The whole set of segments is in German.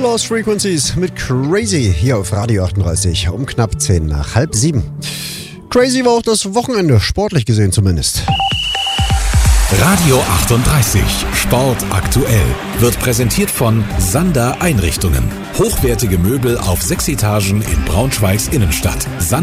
Lost Frequencies mit Crazy hier auf Radio 38 um knapp 10 nach halb 7. Crazy war auch das Wochenende, sportlich gesehen zumindest. Radio 38 Sport aktuell wird präsentiert von Sander Einrichtungen. Hochwertige Möbel auf 6 Etagen in Braunschweigs Innenstadt.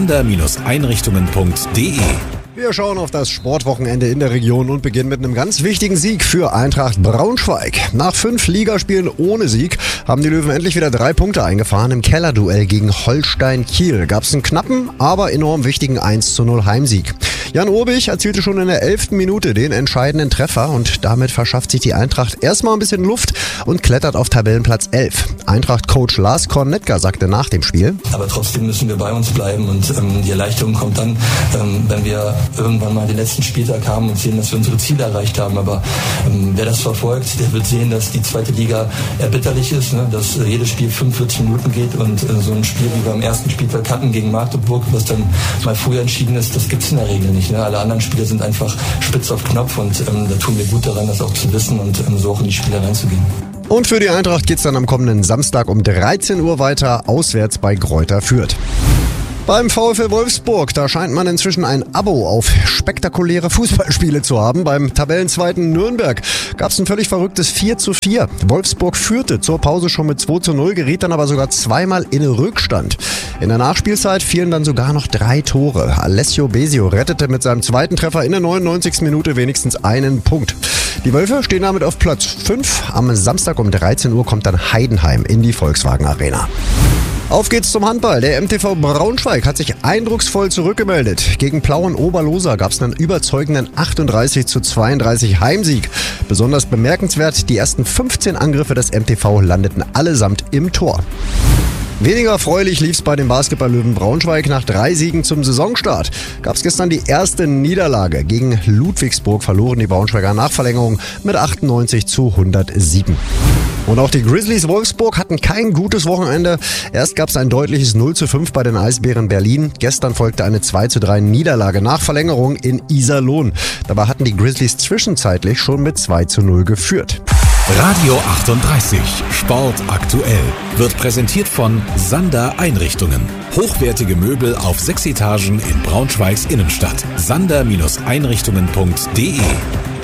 sander-einrichtungen.de. Wir schauen auf das Sportwochenende in der Region und beginnen mit einem ganz wichtigen Sieg für Eintracht Braunschweig. Nach 5 Ligaspielen ohne Sieg haben die Löwen endlich wieder 3 Punkte eingefahren. Im Kellerduell gegen Holstein Kiel gab es einen knappen, aber enorm wichtigen 1:0 Heimsieg. Jan Urbich erzielte schon in der 11. Minute den entscheidenden Treffer und damit verschafft sich die Eintracht erstmal ein bisschen Luft und klettert auf Tabellenplatz 11. Eintracht-Coach Lars Kornetka sagte nach dem Spiel: Aber trotzdem müssen wir bei uns bleiben und die Erleichterung kommt dann, wenn wir irgendwann mal den letzten Spieltag haben und sehen, dass wir unsere Ziele erreicht haben. Aber wer das verfolgt, der wird sehen, dass die zweite Liga erbitterlich ist, ne? Dass jedes Spiel 45 Minuten geht und so ein Spiel, wie wir am ersten Spieltag hatten gegen Magdeburg, was dann mal früher entschieden ist, das gibt es in der Regel nicht. Ne? Alle anderen Spiele sind einfach spitz auf Knopf und da tun wir gut daran, das auch zu wissen und so auch in die Spiele reinzugehen. Und für die Eintracht geht's dann am kommenden Samstag um 13 Uhr weiter, auswärts bei Greuther Fürth. Beim VfL Wolfsburg, da scheint man inzwischen ein Abo auf spektakuläre Fußballspiele zu haben. Beim Tabellenzweiten Nürnberg gab es ein völlig verrücktes 4:4. Wolfsburg führte zur Pause schon mit 2:0, geriet dann aber sogar zweimal in Rückstand. In der Nachspielzeit fielen dann sogar noch 3 Tore. Alessio Besio rettete mit seinem zweiten Treffer in der 99. Minute wenigstens einen Punkt. Die Wölfe stehen damit auf Platz 5. Am Samstag um 13 Uhr kommt dann Heidenheim in die Volkswagen Arena. Auf geht's zum Handball. Der MTV Braunschweig hat sich eindrucksvoll zurückgemeldet. Gegen Plauen Oberloser gab es einen überzeugenden 38:32 Heimsieg. Besonders bemerkenswert, die ersten 15 Angriffe des MTV landeten allesamt im Tor. Weniger erfreulich lief's bei den Basketball-Löwen Braunschweig. Nach 3 Siegen zum Saisonstart gab's gestern die erste Niederlage. Gegen Ludwigsburg verloren die Braunschweiger nach Verlängerung mit 98:107. Und auch die Grizzlies Wolfsburg hatten kein gutes Wochenende. Erst gab es ein deutliches 0:5 bei den Eisbären Berlin. Gestern folgte eine 2:3 Niederlage nach Verlängerung in Iserlohn. Dabei hatten die Grizzlies zwischenzeitlich schon mit 2:0 geführt. Radio 38 Sport aktuell wird präsentiert von Sander Einrichtungen. Hochwertige Möbel auf 6 Etagen in Braunschweigs Innenstadt. sander-einrichtungen.de